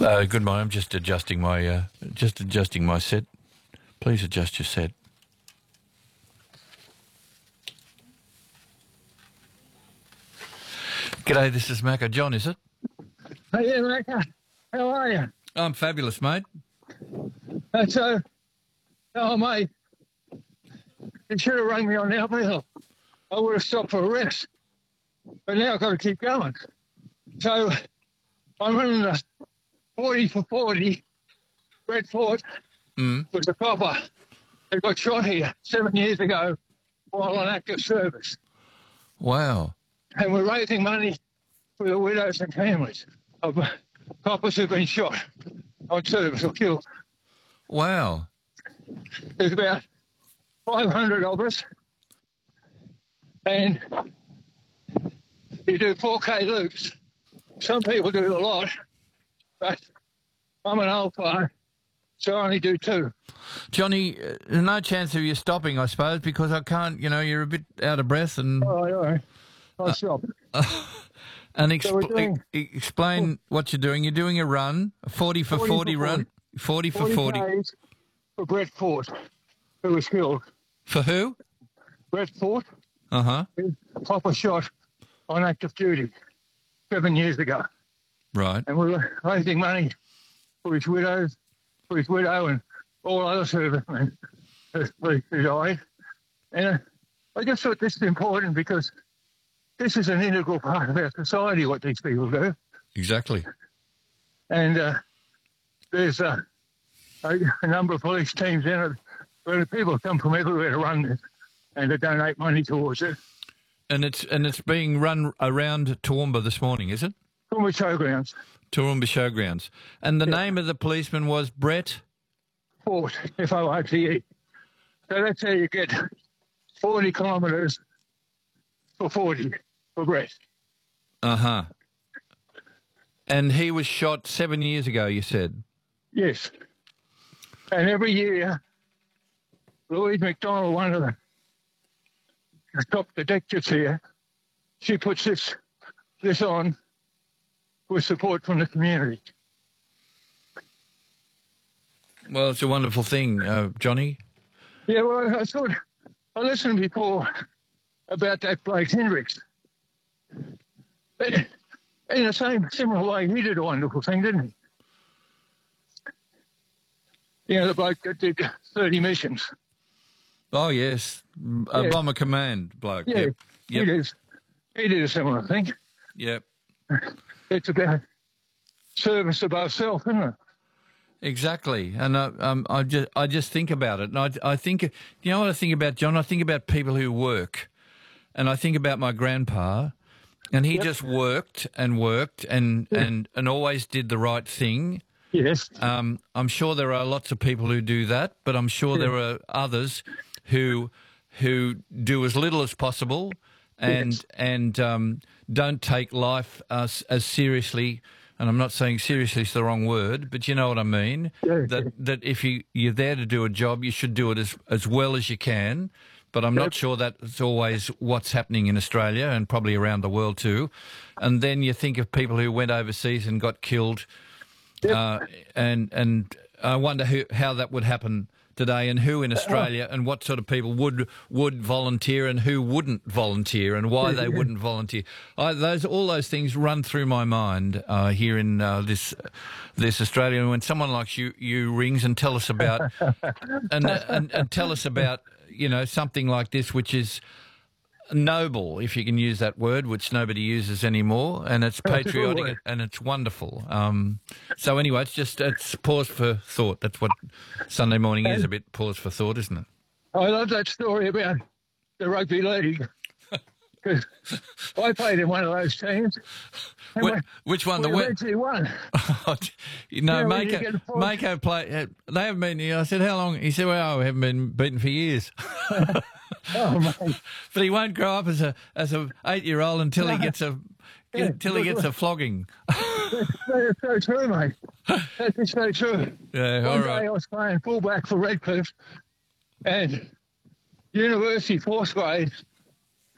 Good morning. I'm just adjusting my set. Please adjust your set. G'day, this is Macca. John, is it? Hey, yeah, Macca. How are you? I'm fabulous, mate. Mate, you should have rung me on the uphill. I would have stopped for a rest. But now I've got to keep going. So I'm running the 40 for 40. Brett Fort was a copper that got shot here 7 years ago while on active service. Wow. And we're raising money for the widows and families of coppers who've been shot on service or killed. Wow. There's about 500 of us, and you do 4K loops. Some people do a lot, but I'm an old guy, so I only do 2. Johnny, no chance of you stopping, I suppose, because I can't, you're a bit out of breath and... All right. I'll stop. And explain what you're doing. You're doing a run, a 40 for 40 run. 40 for 40. Days for Brett Fort, who was killed. For who? Brett Fort. Uh-huh. A copper shot on active duty 7 years ago. Right. And we were raising money for his widow and all other servicemen who died. And I just thought this is important because this is an integral part of our society, what these people do. Exactly. And there's a number of police teams in it where the people come from everywhere to run this and to donate money towards it. And it's being run around Toowoomba this morning, is it? Toowoomba Showgrounds. Toowoomba Showgrounds. And the name of the policeman was Brett? Fort, F-O-R-T-E. So that's how you get 40 kilometres for 40 for Brett. Uh-huh. And he was shot 7 years ago, you said? Yes. And every year, Louise McDonald, one of the top detectives here, she puts this on with support from the community. Well, it's a wonderful thing, Johnny. Yeah, well, I listened before about that Blake Hendricks. In the similar way, he did a wonderful thing, didn't he? The bloke that did 30 missions. Oh, yes. Bomber Command bloke. Yeah, yep. He did a similar thing. Yep. It's about service above self, isn't it? Exactly. And I just think about it. And I think, you know what I think about, John? I think about people who work. And I think about my grandpa, and he just worked and worked and always did the right thing. Yes. I'm sure there are lots of people who do that, but I'm sure there are others who do as little as possible and don't take life as seriously. And I'm not saying seriously is the wrong word, but you know what I mean. Yeah. That if you're there to do a job, you should do it as well as you can. But I'm not sure that's always what's happening in Australia and probably around the world too. And then you think of people who went overseas and got killed. And I wonder how that would happen today, and who in Australia and what sort of people would volunteer and who wouldn't volunteer and why they wouldn't volunteer. All those things run through my mind here in this Australia. And when someone like you rings and tell us about and tell us about something like this, which is noble, if you can use that word, which nobody uses anymore, and it's patriotic and it's wonderful. So anyway, it's pause for thought. That's what Sunday morning is, a bit pause for thought, isn't it? I love that story about the rugby league. Because I played in one of those teams. Which one? We eventually won. Mako play. They haven't been. I said, how long? He said, well, we haven't been beaten for years. Oh, mate. But he won't grow up as a 8-year-old until he gets a flogging. That's so true, mate. That's so true. Yeah, One day I was playing fullback for Redcliffe, and University fourth grade